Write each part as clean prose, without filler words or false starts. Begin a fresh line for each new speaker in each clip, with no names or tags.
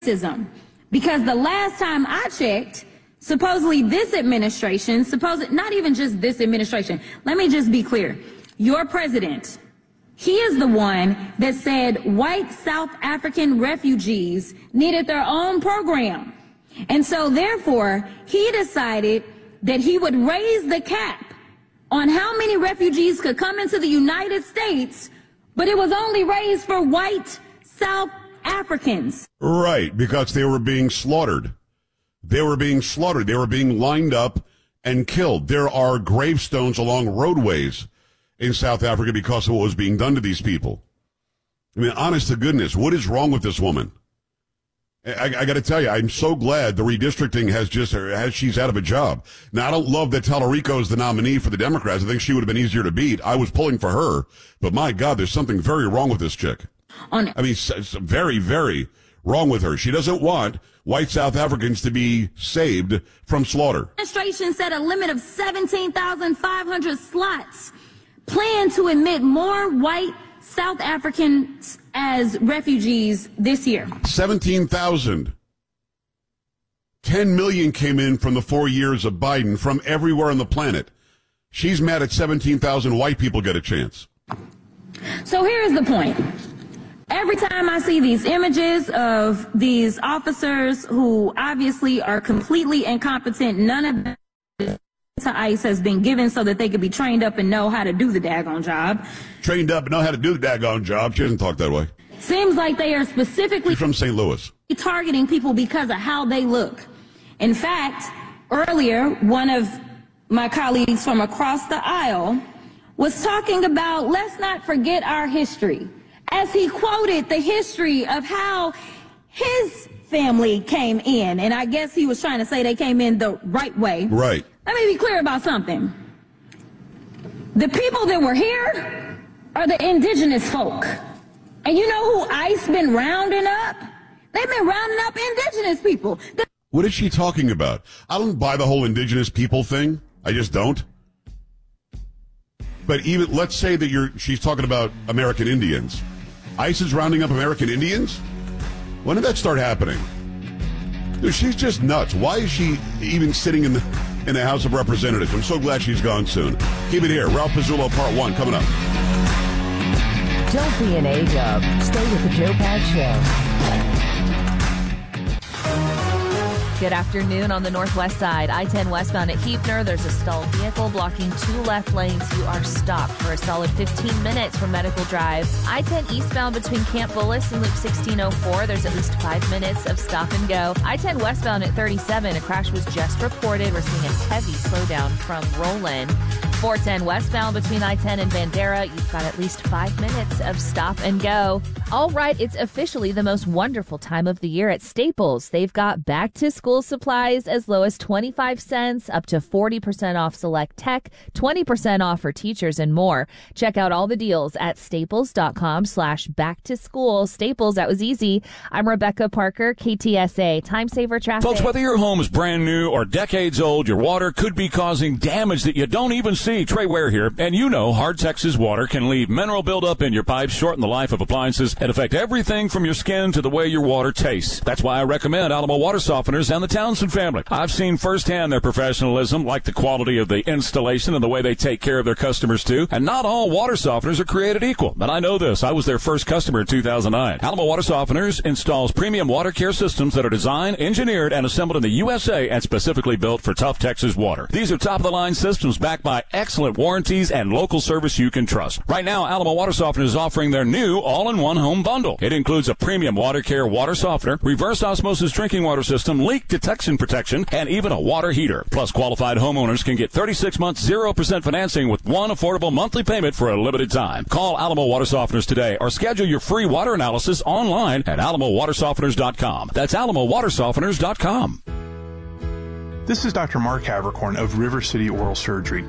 racism. Because the last time I checked, supposedly this administration, not even just this administration, let me just be clear. Your president, he is the one that said white South African refugees needed their own program. And so therefore, he decided that he would raise the cap on how many refugees could come into the United States, but it was only raised for white South Africans.
Right, because they were being slaughtered. They were being slaughtered. They were being lined up and killed. There are gravestones along roadways in South Africa because of what was being done to these people. I mean, honest to goodness, what is wrong with this woman? I got to tell you, I'm so glad the redistricting she's out of a job. Now, I don't love that Tallarico is the nominee for the Democrats. I think she would have been easier to beat. I was pulling for her, but my God, there's something very wrong with this chick. I mean, it's very, very wrong with her. She doesn't want white South Africans to be saved from slaughter.
The administration set a limit of 17,500 slots, plan to admit more white South Africans as refugees this year.
17,000. 10 million came in from the 4 years of Biden from everywhere on the planet. She's mad at 17,000 white people get a chance.
So here's the point. Every time I see these images of these officers who obviously are completely incompetent, none of them to ICE has been given so that they could be trained up and know how to do the daggone job.
Trained up and know how to do the daggone job. She doesn't talk that way.
Seems like they are specifically
from St. Louis
targeting people because of how they look. In fact, earlier, one of my colleagues from across the aisle was talking about, let's not forget our history, as he quoted the history of how his family came in. And I guess he was trying to say they came in the right way.
Right.
Let me be clear about something. The people that were here are the indigenous folk. And you know who ICE been rounding up? They've been rounding up indigenous people.
What is she talking about? I don't buy the whole indigenous people thing. I just don't. But even, let's say that she's talking about American Indians. ICE is rounding up American Indians? When did that start happening? Dude, she's just nuts. Why is she even sitting in the House of Representatives? I'm so glad she's gone soon. Keep it here. Ralph Pizzullo, Part 1, coming up.
Don't be an A-dub. Stay with the Joe Pag Show. Good afternoon on the northwest side. I-10 westbound at Heepner. There's a stalled vehicle blocking 2 left lanes. You are stopped for a solid 15 minutes from Medical Drive. I-10 eastbound between Camp Bullis and Loop 1604. There's at least 5 minutes of stop and go. I-10 westbound at 37. A crash was just reported. We're seeing a heavy slowdown from Roland. 410 westbound between I-10 and Bandera. You've got at least 5 minutes of stop and go. All right, it's officially the most wonderful time of the year at Staples. They've got back to school supplies as low as 25 cents, up to 40% off select tech, 20% off for teachers, and more. Check out all the deals at staples.com/back to school. Staples, that was easy. I'm Rebecca Parker, KTSA Time Saver Traffic.
Folks, whether your home is brand new or decades old, your water could be causing damage that you don't even see. Trey Ware here, and you know Hard Texas water can leave mineral buildup in your pipes, shorten the life of appliances, and affect everything from your skin to the way your water tastes. That's why I recommend Alamo Water Softeners and the Townsend family. I've seen firsthand their professionalism, like the quality of the installation and the way they take care of their customers too. And not all water softeners are created equal. But I know this. I was their first customer in 2009. Alamo Water Softeners installs premium water care systems that are designed, engineered, and assembled in the USA and specifically built for tough Texas water. These are top-of-the-line systems backed by excellent warranties and local service you can trust. Right now, Alamo Water Softener is offering their new all-in-one home bundle. It includes a premium water care water softener, reverse osmosis drinking water system, leak detection protection, and even a water heater. Plus, qualified homeowners can get 36 months 0% financing with one affordable monthly payment for a limited time. Call Alamo Water Softeners today or schedule your free water analysis online at alamowatersofteners.com. That's alamowatersofteners.com.
This is Dr. Mark Havercorn of River City Oral Surgery,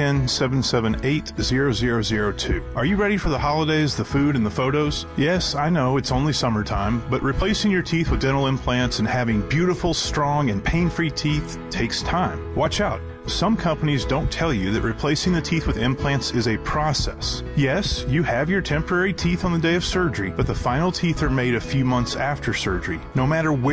210-778-0002. Are you ready for the holidays, the food, and the photos? Yes, I know it's only summertime, but replacing your teeth with dental implants and having beautiful, strong, and pain-free teeth takes time. Watch out. Some companies don't tell you that replacing the teeth with implants is a process. Yes, you have your temporary teeth on the day of surgery, but the final teeth are made a few months after surgery. No matter where